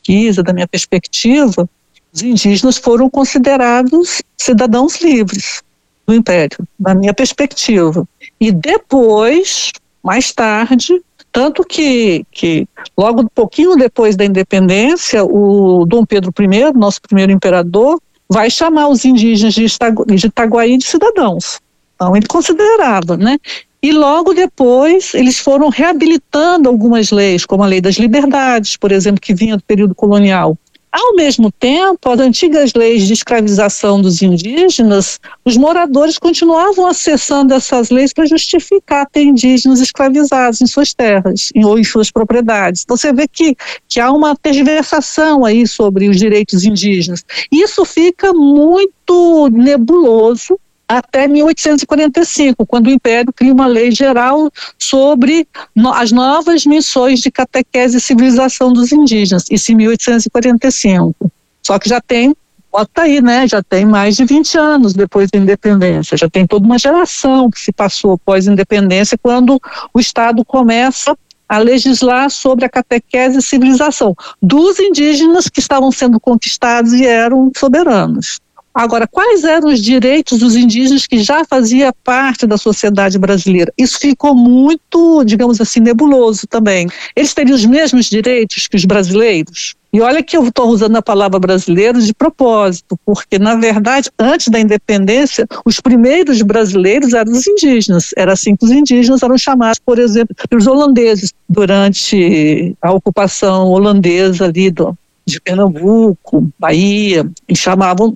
pesquisa, da minha perspectiva, os indígenas foram considerados cidadãos livres do Império, na minha perspectiva. E depois, mais tarde, tanto que logo um pouquinho depois da independência, o Dom Pedro I, nosso primeiro imperador, vai chamar os indígenas de Itaguaí de cidadãos. Então ele considerava, né? E logo depois eles foram reabilitando algumas leis, como a Lei das Liberdades, por exemplo, que vinha do período colonial. Ao mesmo tempo, as antigas leis de escravização dos indígenas, os moradores continuavam acessando essas leis para justificar ter indígenas escravizados em suas terras ou em suas propriedades. Então você vê que há uma tergiversação aí sobre os direitos indígenas. Isso fica muito nebuloso até 1845, quando o Império cria uma lei geral sobre as novas missões de catequese e civilização dos indígenas, isso em 1845. Só que já tem, bota aí, né, já tem mais de 20 anos depois da independência, já tem toda uma geração que se passou pós-independência, quando o Estado começa a legislar sobre a catequese e civilização dos indígenas que estavam sendo conquistados e eram soberanos. Agora, quais eram os direitos dos indígenas que já fazia parte da sociedade brasileira? Isso ficou muito, digamos assim, nebuloso também. Eles teriam os mesmos direitos que os brasileiros? E olha que eu estou usando a palavra brasileiro de propósito, porque, na verdade, antes da independência, os primeiros brasileiros eram os indígenas. Era assim que os indígenas eram chamados, por exemplo, pelos holandeses, durante a ocupação holandesa ali de Pernambuco, Bahia, eles chamavam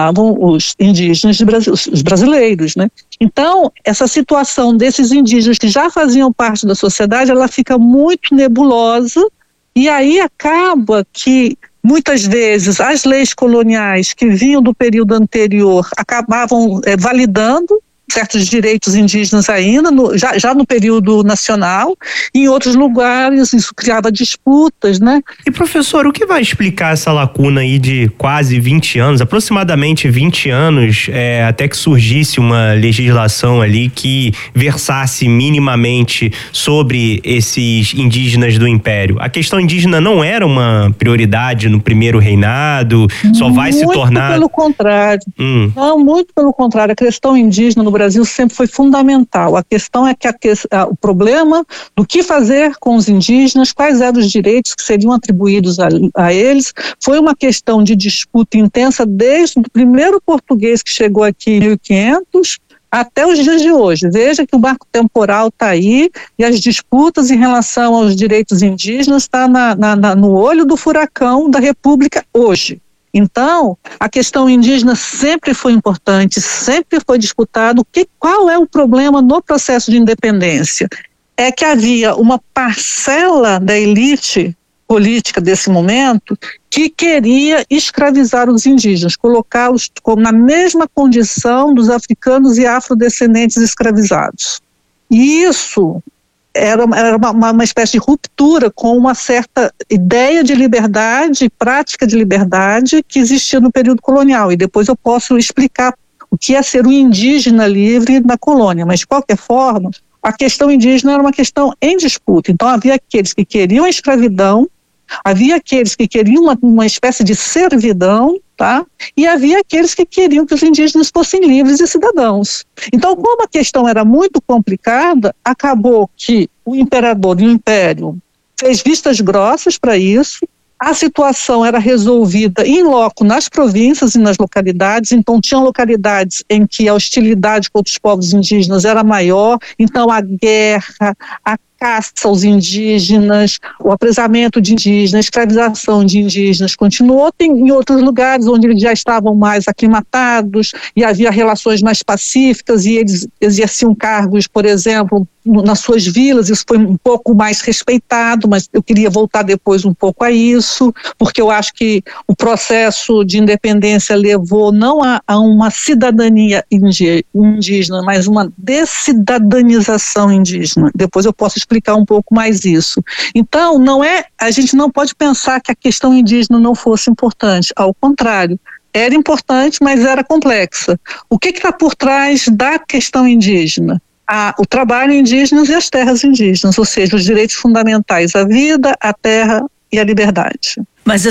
os indígenas de os brasileiros, né? Então, essa situação desses indígenas que já faziam parte da sociedade, ela fica muito nebulosa, e aí acaba que, muitas vezes, as leis coloniais que vinham do período anterior acabavam validando certos direitos indígenas ainda, já no período nacional, e em outros lugares isso criava disputas, né? E professor, o que vai explicar essa lacuna aí de quase 20 anos, aproximadamente 20 anos, até que surgisse uma legislação ali que versasse minimamente sobre esses indígenas do Império? A questão indígena não era uma prioridade no primeiro reinado? Só vai se tornar... Muito pelo contrário. Não, muito pelo contrário. A questão indígena no Brasil sempre foi fundamental. A questão é que o problema do que fazer com os indígenas, quais eram os direitos que seriam atribuídos a eles, foi uma questão de disputa intensa desde o primeiro português que chegou aqui em 1500 até os dias de hoje. Veja que o marco temporal está aí e as disputas em relação aos direitos indígenas estão no olho do furacão da República hoje. Então, a questão indígena sempre foi importante, sempre foi disputado. Qual é o problema no processo de independência? É que havia uma parcela da elite política desse momento que queria escravizar os indígenas, colocá-los na mesma condição dos africanos e afrodescendentes escravizados. E isso era uma espécie de ruptura com uma certa ideia de liberdade, prática de liberdade que existia no período colonial. E depois eu posso explicar o que é ser um indígena livre na colônia. Mas, de qualquer forma, a questão indígena era uma questão em disputa. Então, havia aqueles que queriam a escravidão, havia aqueles que queriam uma espécie de servidão, tá? E havia aqueles que queriam que os indígenas fossem livres e cidadãos. Então, como a questão era muito complicada, acabou que o imperador e o império fez vistas grossas para isso. A situação era resolvida in loco nas províncias e nas localidades, então tinham localidades em que a hostilidade contra os povos indígenas era maior, então a guerra, a caça aos indígenas, o apresamento de indígenas, a escravização de indígenas continuou. Tem em outros lugares onde eles já estavam mais aclimatados e havia relações mais pacíficas e eles exerciam cargos, por exemplo, nas suas vilas. Isso foi um pouco mais respeitado, mas eu queria voltar depois um pouco a isso, porque eu acho que o processo de independência levou não a uma cidadania indígena, mas uma descidadanização indígena. Depois eu posso explicar um pouco mais isso. Então, a gente não pode pensar que a questão indígena não fosse importante, ao contrário, era importante, mas era complexa. O que está por trás da questão indígena? O trabalho indígena e as terras indígenas, ou seja, os direitos fundamentais à vida, à terra e à liberdade.